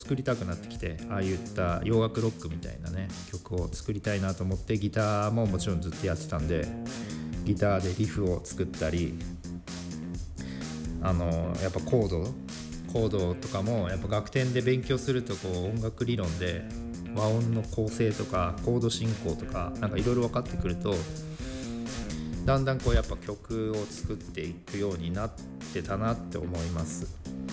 作りたくなってきて、ああいった洋楽ロックみたいなね曲を作りたいなと思って、ギターももちろんずっとやってたんで、ギターでリフを作ったり、やっぱコードとかもやっぱ楽天で勉強すると、こう音楽理論で和音の構成とかコード進行とかなんかいろいろ分かってくると、だんだんこうやっぱ曲を作っていくようになってたなって思います。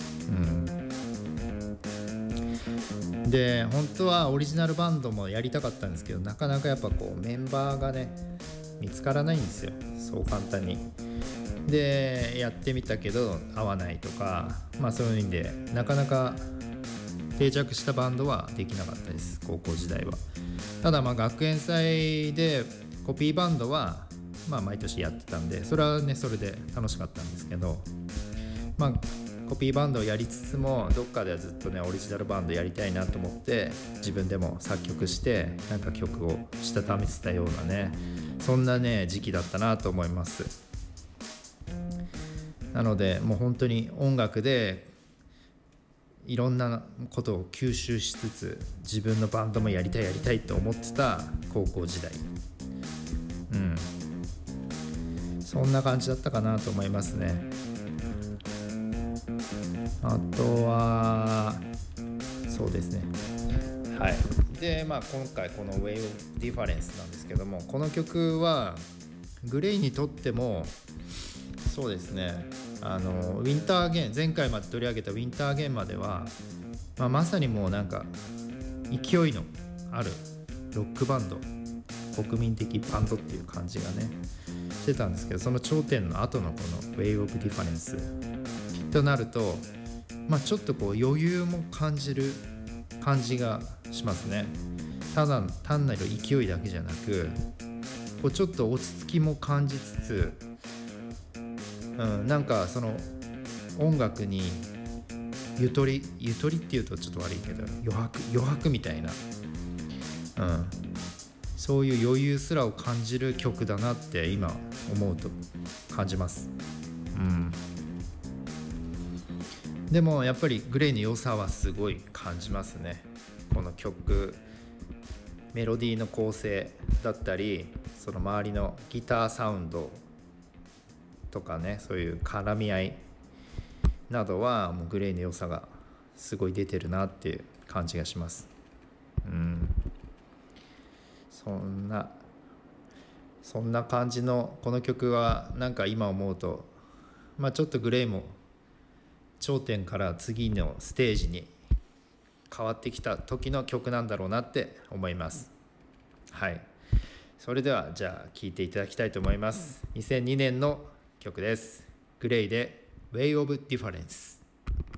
で本当はオリジナルバンドもやりたかったんですけど、なかなかやっぱこうメンバーがね見つからないんですよ、そう簡単に。でやってみたけど合わないとか、そういう意味でなかなか定着したバンドはできなかったです、高校時代は。ただ学園祭でコピーバンドは毎年やってたんで、それはねそれで楽しかったんですけど、コピーバンドをやりつつもどっかではずっとねオリジナルバンドやりたいなと思って、自分でも作曲してなんか曲をしたためてたようなね、そんなね時期だったなと思います。なのでもう本当に音楽でいろんなことを吸収しつつ、自分のバンドもやりたいと思ってた高校時代、そんな感じだったかなと思いますね。あとはそうですね、はい。で今回この Way of Difference なんですけども、この曲はグレイにとってもそうですね、ウィンターゲン、前回まで取り上げたウィンターゲンまでは、まさにもうなんか勢いのあるロックバンド、国民的バンドっていう感じがねしてたんですけど、その頂点の後のこの Way of Difference となると、ちょっとこう余裕も感じる感じがしますね。単なる勢いだけじゃなく、こうちょっと落ち着きも感じつつ、なんかその音楽にゆとりっていうとちょっと悪いけど余白みたいな、そういう余裕すらを感じる曲だなって今思うと感じます。でもやっぱりグレイの良さはすごい感じますね。この曲メロディーの構成だったり、その周りのギターサウンドとかね、そういう絡み合いなどはもうグレイの良さがすごい出てるなっていう感じがします。そんな感じのこの曲はなんか今思うと、ちょっとグレイも頂点から次のステージに変わってきた時の曲なんだろうなって思います。はい。それではじゃあ聴いていただきたいと思います。2002年の曲です。グレイで Way of Difference。